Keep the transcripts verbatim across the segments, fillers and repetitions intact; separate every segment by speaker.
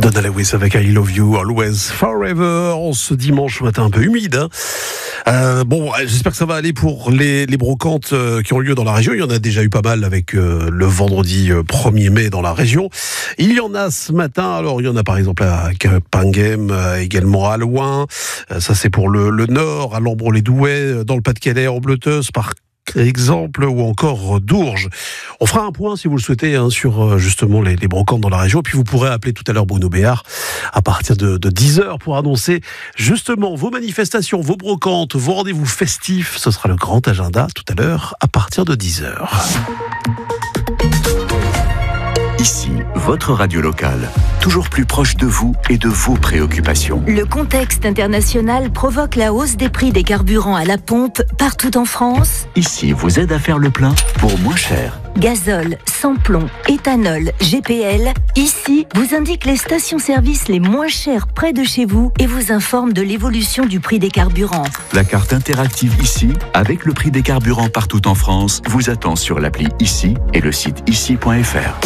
Speaker 1: Donna Lewis avec I Love You Always Forever. En ce dimanche matin un peu humide. Hein. Euh, bon, j'espère que ça va aller pour les, les brocantes euh, qui ont lieu dans la région. Il y en a déjà eu pas mal avec euh, le vendredi euh, premier mai dans la région. Il y en a ce matin. Alors, il y en a par exemple à Pinghem, euh, également à Loing. Euh, ça, c'est pour le, le nord, à Lembron-les-Douais, dans le Pas-de-Calais, en Bleuteuse, par exemple, ou encore d'Ourges. On fera un point, si vous le souhaitez, hein, sur justement les, les brocantes dans la région. Et puis vous pourrez appeler tout à l'heure Bruno Béard à partir de, de dix heures pour annoncer justement vos manifestations, vos brocantes, vos rendez-vous festifs. Ce sera le grand agenda tout à l'heure à partir de dix heures.
Speaker 2: Ici, votre radio locale, toujours plus proche de vous et de vos préoccupations.
Speaker 3: Le contexte international provoque la hausse des prix des carburants à la pompe partout en France.
Speaker 2: Ici, vous aide à faire le plein pour moins cher.
Speaker 3: Gazole, sans-plomb, éthanol, G P L. Ici, vous indique les stations-service les moins chères près de chez vous et vous informe de l'évolution du prix des carburants.
Speaker 2: La carte interactive Ici, avec le prix des carburants partout en France, vous attend sur l'appli Ici et le site ici point f r.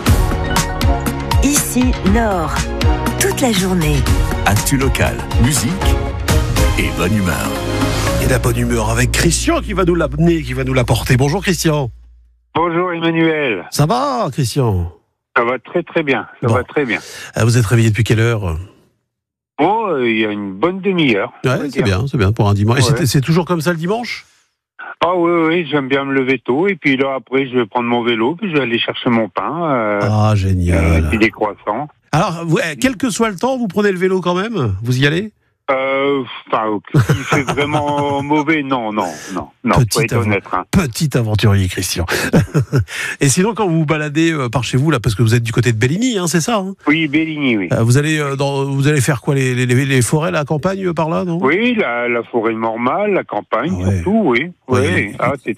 Speaker 3: Ici, Nord. Toute la journée.
Speaker 2: Actu local, musique et bonne humeur.
Speaker 1: Et la bonne humeur avec Christian qui va nous l'amener, qui va nous l'apporter. Bonjour Christian.
Speaker 4: Bonjour Emmanuel.
Speaker 1: Ça va Christian?
Speaker 4: Ça va très très bien, ça
Speaker 1: bon.
Speaker 4: va très bien.
Speaker 1: Vous êtes réveillé depuis quelle heure?
Speaker 4: Bon, euh, il y a une bonne demi-heure.
Speaker 1: Ouais, c'est bien, c'est bien pour un dimanche.
Speaker 4: Ouais.
Speaker 1: Et c'est, c'est toujours comme ça le dimanche?
Speaker 4: Ah oui, oui, j'aime bien me lever tôt, et puis là après je vais prendre mon vélo, puis je vais aller chercher mon pain. Euh,
Speaker 1: Ah, génial.
Speaker 4: Et puis des croissants.
Speaker 1: Alors, vous, quel que soit le temps, vous prenez le vélo quand même? Vous y allez?
Speaker 4: Euh, enfin, s'il fait vraiment mauvais, non, non, non, non, faut être
Speaker 1: avant-
Speaker 4: honnête. Hein.
Speaker 1: Petit aventurier, Christian. Et sinon, quand vous vous baladez euh, par chez vous, là, parce que vous êtes du côté de Belligny, hein, c'est ça hein
Speaker 4: Oui, Belligny, oui.
Speaker 1: Euh, vous, allez, euh, dans, vous allez faire quoi, les, les, les forêts, la campagne, euh, par là, non?
Speaker 4: Oui, la, la forêt normale, la campagne,
Speaker 1: Ah ouais.
Speaker 4: surtout, oui.
Speaker 1: Ouais,
Speaker 4: Oui,
Speaker 1: il-
Speaker 4: ah, c'est